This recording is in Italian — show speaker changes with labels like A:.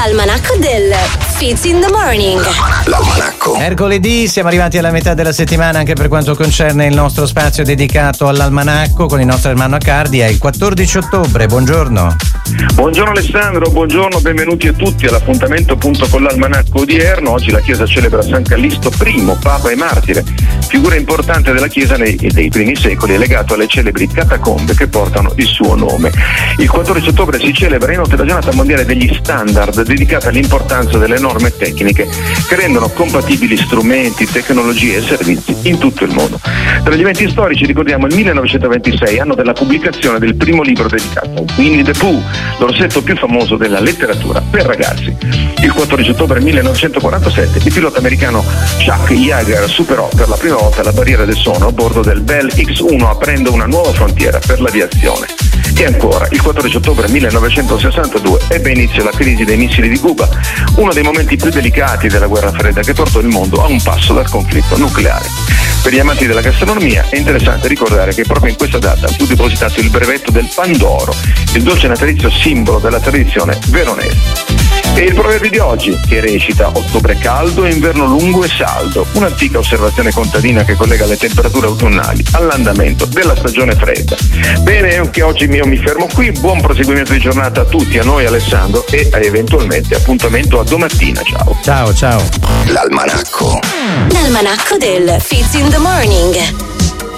A: L'almanacco del Fitz in the Morning.
B: L'almanacco.
C: Mercoledì siamo arrivati alla metà della settimana anche per quanto concerne il nostro spazio dedicato all'almanacco con il nostro Ermanno Accardi. È il 14 ottobre, buongiorno.
D: Buongiorno Alessandro, buongiorno, benvenuti a tutti all'appuntamento appunto con l'almanacco odierno. Oggi la Chiesa celebra San Callisto I, Papa e Martire, figura importante della Chiesa dei primi secoli, legato alle celebri catacombe che portano il suo nome. Il 14 ottobre si celebra inoltre la giornata mondiale degli standard, dedicata all'importanza delle norme tecniche che rendono compatibili strumenti, tecnologie e servizi in tutto il mondo. Tra gli eventi storici ricordiamo il 1926, anno della pubblicazione del primo libro dedicato a Winnie the Pooh, l'orsetto più famoso della letteratura per ragazzi. Il 14 ottobre 1947 il pilota americano Chuck Yeager superò per la prima volta la barriera del suono a bordo del Bell X-1, aprendo una nuova frontiera per l'aviazione. E ancora, il 14 ottobre 1962 ebbe inizio la crisi dei missili di Cuba, uno dei momenti più delicati della guerra fredda che portò il mondo a un passo dal conflitto nucleare. Per gli amanti della gastronomia è interessante ricordare che proprio in questa data fu depositato il brevetto del Pandoro, il dolce natalizio simbolo della tradizione veronese. E il proverbio di oggi, che recita ottobre caldo e inverno lungo e saldo, un'antica osservazione contadina che collega le temperature autunnali all'andamento della stagione fredda. Bene, anche oggi io mi fermo qui, buon proseguimento di giornata a tutti, a noi Alessandro, e eventualmente appuntamento a domattina, ciao.
C: Ciao.
B: L'almanacco
A: L'almanacco del Fitz in the Morning.